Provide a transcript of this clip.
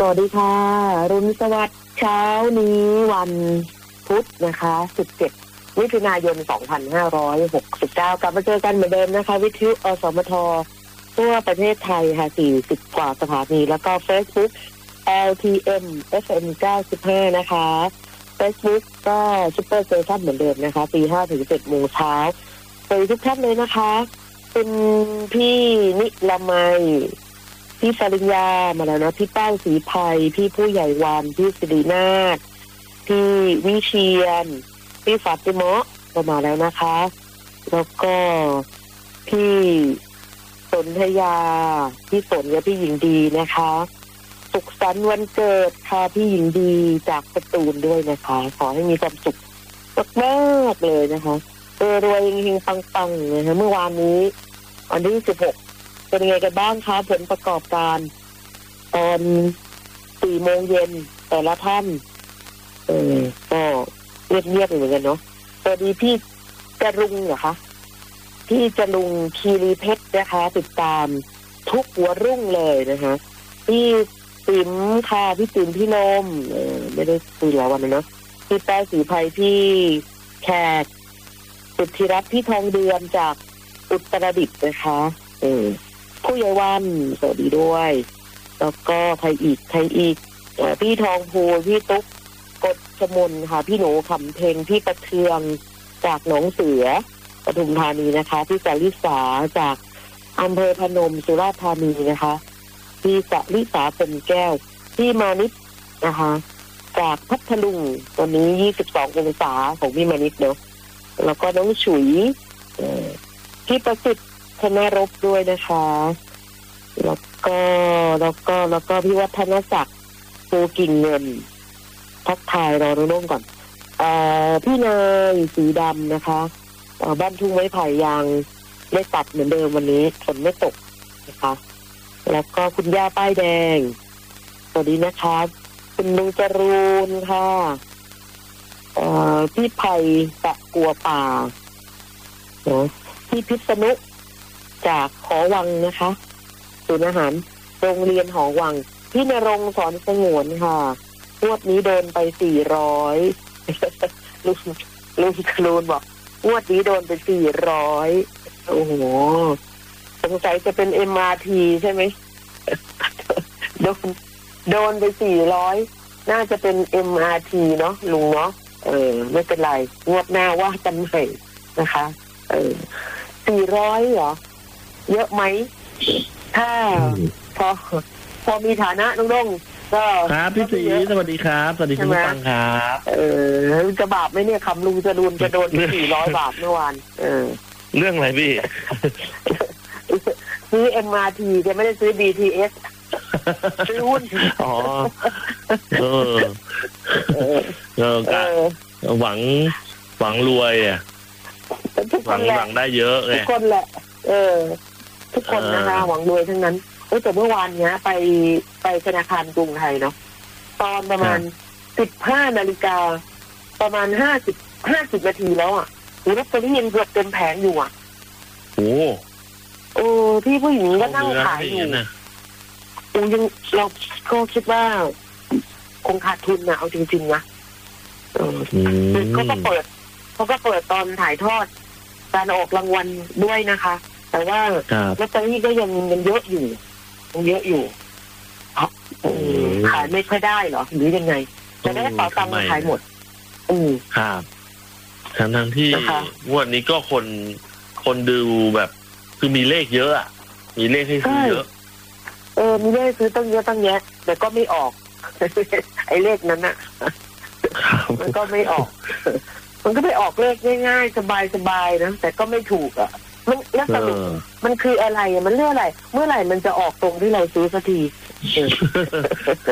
วัสดีค่ะรุ่นสวัสดิ์เช้านี้วันพุธนะคะ17มิถุนายน2569กลับมาเจอกันเหมือนเดิมนะคะวิทยุอสมททั่วประเทศไทยค่ะ40กว่าสถานีแล้วก็ Facebook LTM FM 95นะคะ Facebook ก็ซุปเปอร์เซชั่นเหมือนเดิมนะคะตี 5 ถึง 7 โมงเช้าสวัสดีทุกท่านเลยนะคะเป็นพี่นิลามัยพี่สริญญามาแล้วนะพี่แป้งศรีไพรพี่ผู้ใหญ่วานพี่สิรินาถพี่วิเชียรพี่ฟาติมะก็มาแล้วนะคะแล้วก็พี่สนธยาพี่สนและพี่หญิงดีนะคะสุขสันต์วันเกิดค่ะพี่หญิงดีจากสตูลด้วยนะคะขอให้มีความสุขมากๆเลยนะคะรวยๆเฮงๆปังๆนะคะเมื่อวานนี้วันที่16เป็นไงกันบ้างคะผลประกอบการตอน4 โมงเย็นแต่ละท่านก็เงียบๆเหมือนกันเนาะสวัสดีพี่จรุงเหรอคะพี่จรุงคีรีเพชรนะคะติดตามทุกหัวรุ่งเลยนะคะพี่ติ๋มค่ะพี่ติ๋มพี่ลมไม่ได้คุยหลายวันเลยเนาะพี่แป้ศรีไพรพี่แขกสุทธิรัตน์พี่ทองเดือนจากอุตรดิตถ์นะคะผู้ใหญ่วันสวัสดีด้วยแล้วก็ใครอีกพี่ทองภูพี่ตุ๊กกฎชมนค่ะพี่หนูขำเพลงพี่กระเทืองจากหนองเสือปทุมธานีนะคะพี่สาลิสาจากอำเภอพนมสุราษฎร์ธานีนะคะพี่สาลิสาเป็นแก้วพี่มานิดนะคะจากพัทลุงตอนนี้22 องศาของพี่มานิดเนาะแล้วก็น้องฉุยพี่ประสิทธิ์ธนรบด้วยนะคะแล้วก็พี่วัฒนศักดิ์ภูกิ่งเงินทักทายรอนุ่งก่อนพี่นายสีดำนะคะบ้านทุ่งไม้ไผ่ยางได้ตัดเหมือนเดิมวันนี้ฝนไม่ตกนะคะแล้วก็คุณย่าป้ายแดงสวัสดีนะคะคุณลุงจรูนค่ะพี่ไผ่ตะกัวป่าเนาะพี่พิษณุจากหอวังนะคะศูนย์อาหารโรงเรียนหอวังพี่ณรงค์สอนสงวนค่ะงวดนี้โดนไป400ลุงครูนบอกงวดนี้โดนไป400โอ้โหสงสัยจะเป็น MRT ใช่ไหมโดนไป400น่าจะเป็น MRT เนาะลุงเนาะไม่เป็นไรงวดหน้าว่ากันใหม่นะคะ400เหรอเยอะไหมถ้าพอมีฐานะน้องๆก็ครับพี่ศรีสวัสดีครับสวัสดีคุณผู้ฟังครับจะบาปไหมเนี่ยคำลุงจะโดน400 บาทเมื่อวานเรื่องอะไรพี่ซื้อ MRT แต่ไม่ได้ซื้อ BTS ซื้อหุ้นอ๋อหวังรวยอ่ะหวังได้เยอะไงทุกคนแหละทุกคนนะคะหวังรวยทั้งนั้นแต่เมื่อวานเนี้ยไปธนาคารกรุงไทยเนาะตอนประมาณ15 นาฬิกาประมาณ50 นาทีแล้วอ่ะลอตเตอรี่ยังเกือบเต็มแผงอยู่อ่ะโอ้พี่ผู้หญิงก็นั่งขายอยู่ยังเราก็คิดว่าคงขาดทุนนะเอาจริงๆนะเขาก็เปิดตอนถ่ายทอดการออกรางวัลด้วยนะคะแต่ว่าลอตเตอรี่ก็ยังเยอะอยู่ขายไม่ค่อยได้เหรอหรือยังไงจะได้เป๋าตังค์ขายหมดครับทั้งที่งวดนี้ก็คนดูแบบคือมีเลขเยอะอ่ะมีเลขให้ซื้อเยอะมีเลขซื้อตั้งเยอะตั้งแยะแต่ก็ไม่ออกไอ้เลขนั้นน่ะมันก็ไม่ออกมันก็ไปออกเลขง่ายๆสบายๆนะแต่ก็ไม่ถูกอ่ะมันแล้วสรุปมันคืออะไรมันเรื่องอะไรเมื่อไหร่มันจะออกตรงที่เราซื้อสักที